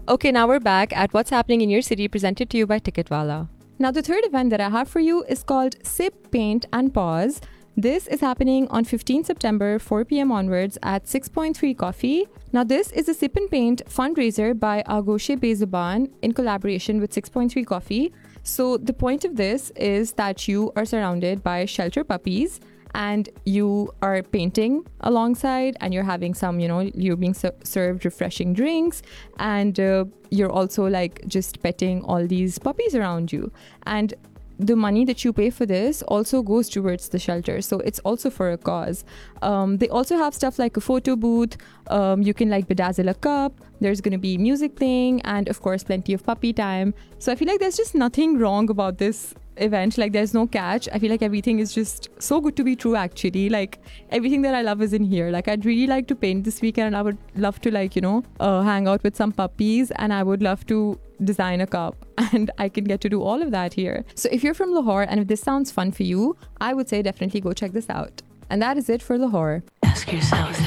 Okay, now we're back at What's Happening in Your City, presented to you by Ticketwala. Now, the third event that I have for you is called Sip, Paint and Pause. This is happening on 15 September, 4 p.m. onwards at 6.3 Coffee. Now, this is a Sip and Paint fundraiser by Agoshe Bezuban in collaboration with 6.3 Coffee. So, the point of this is that you are surrounded by shelter puppies and you are painting alongside, and you're having some, you're being served refreshing drinks, and you're also like just petting all these puppies around you. And the money that you pay for this also goes towards the shelter, so it's also for a cause. They also have stuff like a photo booth. You can like bedazzle a cup. There's going to be music playing, and of course plenty of puppy time. So I feel like there's just nothing wrong about this event. Like, there's no catch. I feel like everything is just so good to be true, actually. Like, everything that I love is in here. Like, I'd really like to paint this weekend, and I would love to hang out with some puppies, and I would love to design a cup, and I can get to do all of that here. So if you're from Lahore and if this sounds fun for you, I would say definitely go check this out. And that is it for Lahore. Ask yourself